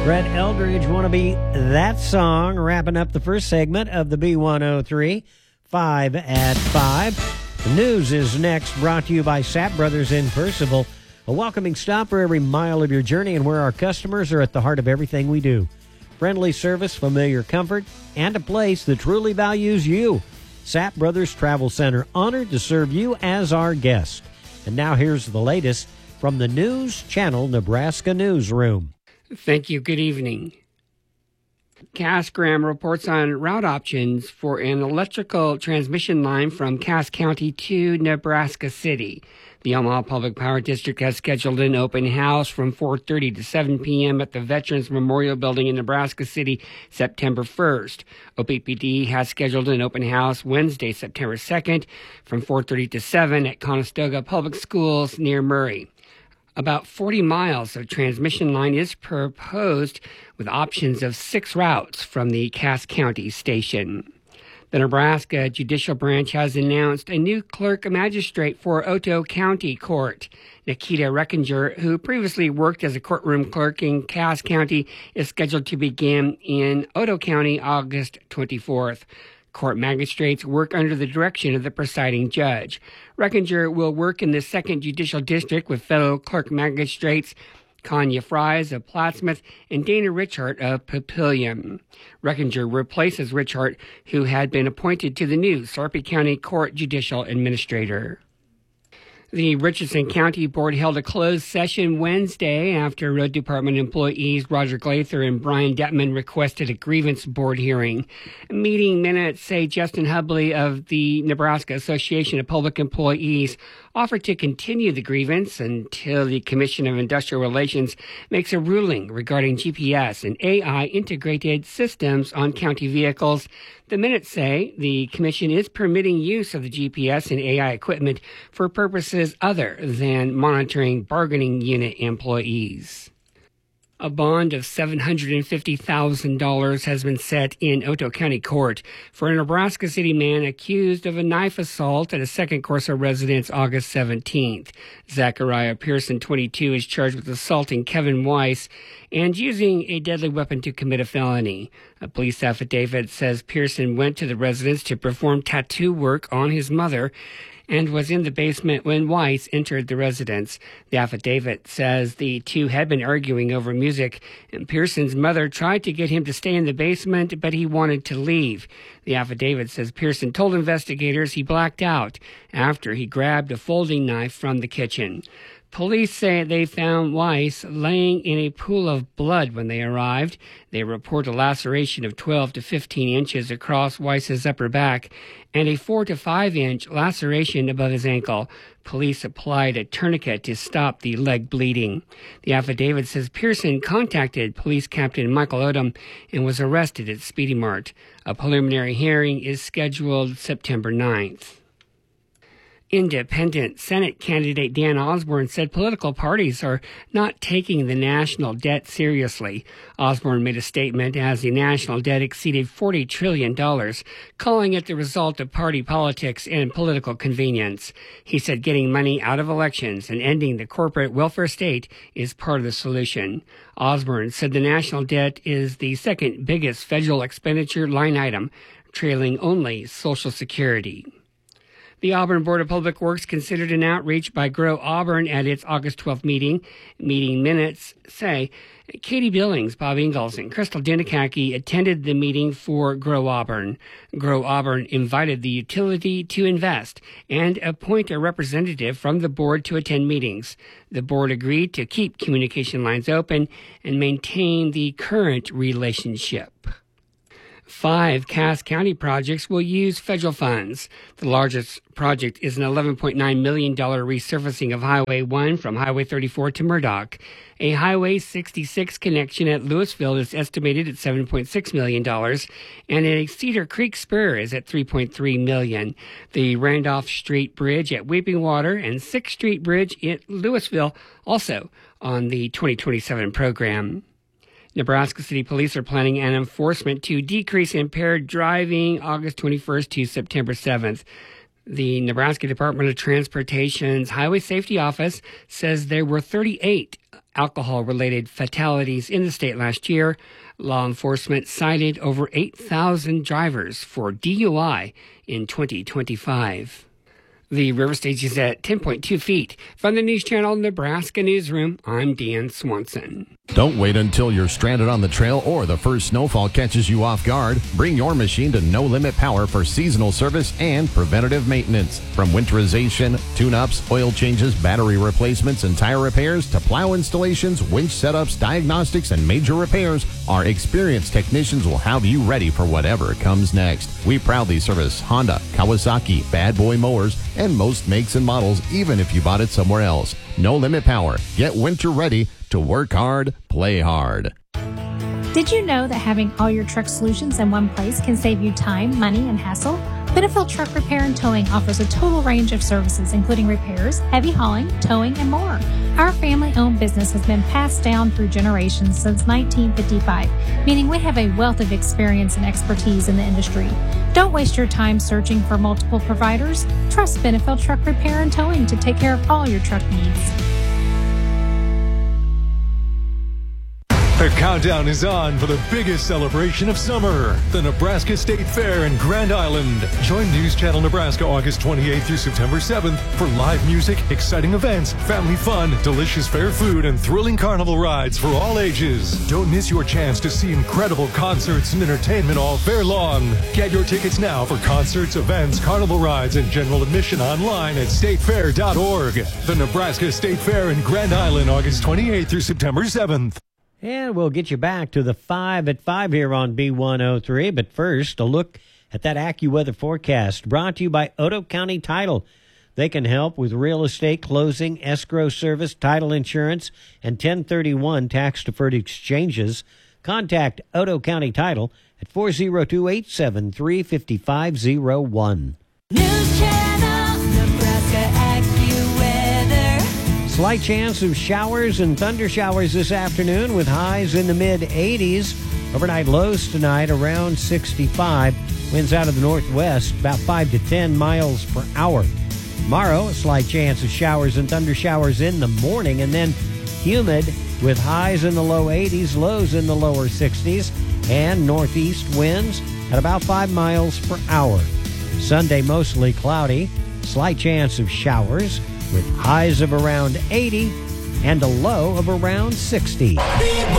Brett Eldridge, Want to Be That Song, wrapping up the first segment of the B103, 5 at 5. The news is next, brought to you by Sapp Brothers in Percival, a welcoming stop for every mile of your journey and where our customers are at the heart of everything we do. Friendly service, familiar comfort, and a place that truly values you. Sapp Brothers Travel Center, honored to serve you as our guest. And now here's the latest from the News Channel Nebraska Newsroom. Thank you. Good evening. Cass Graham reports on route options for an electrical transmission line from Cass County to Nebraska City. The Omaha Public Power District has scheduled an open house from 4:30 to 7 p.m. at the Veterans Memorial Building in Nebraska City, September 1st. OPPD has scheduled an open house Wednesday, September 2nd, from 4:30 to 7 at Conestoga Public Schools near Murray. About 40 miles of transmission line is proposed with options of 6 routes from the Cass County station. The Nebraska Judicial Branch has announced a new clerk magistrate for Otto County Court. Nikita Reckinger, who previously worked as a courtroom clerk in Cass County, is scheduled to begin in Otto County August 24th. Court magistrates work under the direction of the presiding judge. Reckinger will work in the 2nd Judicial District with fellow clerk magistrates Kanya Fries of Plattsmouth and Dana Richart of Papillion. Reckinger replaces Richart, who had been appointed to the new Sarpy County Court Judicial Administrator. The Richardson County Board held a closed session Wednesday after Road Department employees Roger Glather and Brian Detman requested a grievance board hearing. Meeting minutes say Justin Hubley of the Nebraska Association of Public Employees offered to continue the grievance until the Commission of Industrial Relations makes a ruling regarding GPS and AI integrated systems on county vehicles. The minutes say the Commission is permitting use of the GPS and AI equipment for purposes other than monitoring bargaining unit employees. A bond of $750,000 has been set in Otto County Court for a Nebraska City man accused of a knife assault at a Second Corso residence August 17th. Zachariah Pearson, 22, is charged with assaulting Kevin Weiss and using a deadly weapon to commit a felony. A police affidavit says Pearson went to the residence to perform tattoo work on his mother and was in the basement when Weiss entered the residence. The affidavit says the two had been arguing over music, and Pearson's mother tried to get him to stay in the basement, but he wanted to leave. The affidavit says Pearson told investigators he blacked out after he grabbed a folding knife from the kitchen. Police say they found Weiss laying in a pool of blood when they arrived. They report a laceration of 12 to 15 inches across Weiss's upper back and a 4 to 5 inch laceration above his ankle. Police applied a tourniquet to stop the leg bleeding. The affidavit says Pearson contacted Police Captain Michael Odom and was arrested at Speedy Mart. A preliminary hearing is scheduled September 9th. Independent Senate candidate Dan Osborne said political parties are not taking the national debt seriously. Osborne made a statement as the national debt exceeded $40 trillion, calling it the result of party politics and political convenience. He said getting money out of elections and ending the corporate welfare state is part of the solution. Osborne said the national debt is the second biggest federal expenditure line item, trailing only Social Security. The Auburn Board of Public Works considered an outreach by Grow Auburn at its August 12th meeting. Meeting minutes say Katie Billings, Bob Ingalls, and Crystal Denikaki attended the meeting for Grow Auburn. Grow Auburn invited the utility to invest and appoint a representative from the board to attend meetings. The board agreed to keep communication lines open and maintain the current relationship. 5 Cass County projects will use federal funds. The largest project is an $11.9 million resurfacing of Highway 1 from Highway 34 to Murdoch. A Highway 66 connection at Louisville is estimated at $7.6 million, and a Cedar Creek spur is at $3.3 million. The Randolph Street Bridge at Weeping Water and 6th Street Bridge at Louisville also on the 2027 program. Nebraska City Police are planning an enforcement to decrease impaired driving August 21st to September 7th. The Nebraska Department of Transportation's Highway Safety Office says there were 38 alcohol-related fatalities in the state last year. Law enforcement cited over 8,000 drivers for DUI in 2025. The river stage is at 10.2 feet. From the News Channel Nebraska Newsroom, I'm Dan Swanson. Don't wait until you're stranded on the trail or the first snowfall catches you off guard. Bring your machine to No Limit Power for seasonal service and preventative maintenance. From winterization, tune-ups, oil changes, battery replacements, and tire repairs to plow installations, winch setups, diagnostics, and major repairs, our experienced technicians will have you ready for whatever comes next. We proudly service Honda, Kawasaki, Bad Boy mowers, and most makes and models, even if you bought it somewhere else. No Limit Power. Get winter ready to work hard, play hard. Did you know that having all your truck solutions in one place can save you time, money, and hassle? Benefield Truck Repair and Towing offers a total range of services, including repairs, heavy hauling, towing, and more. Our family-owned business has been passed down through generations since 1955, meaning we have a wealth of experience and expertise in the industry. Don't waste your time searching for multiple providers. Trust Benefield Truck Repair and Towing to take care of all your truck needs. The countdown is on for the biggest celebration of summer, the Nebraska State Fair in Grand Island. Join News Channel Nebraska August 28th through September 7th for live music, exciting events, family fun, delicious fair food, and thrilling carnival rides for all ages. Don't miss your chance to see incredible concerts and entertainment all fair long. Get your tickets now for concerts, events, carnival rides, and general admission online at statefair.org. The Nebraska State Fair in Grand Island, August 28th through September 7th. And we'll get you back to the 5 at 5 here on B103. But first, a look at that AccuWeather forecast brought to you by Otoe County Title. They can help with real estate closing, escrow service, title insurance, and 1031 tax-deferred exchanges. Contact Otoe County Title at 402-873-5501. News Channel Nebraska AccuWeather. Slight chance of showers and thunder showers this afternoon with highs in the mid-80s. Overnight lows tonight around 65. Winds out of the northwest about 5 to 10 miles per hour. Tomorrow, a slight chance of showers and thunder showers in the morning, and then humid with highs in the low 80s, lows in the lower 60s, and northeast winds at about 5 miles per hour. Sunday, mostly cloudy, slight chance of showers with highs of around 80 and a low of around 60.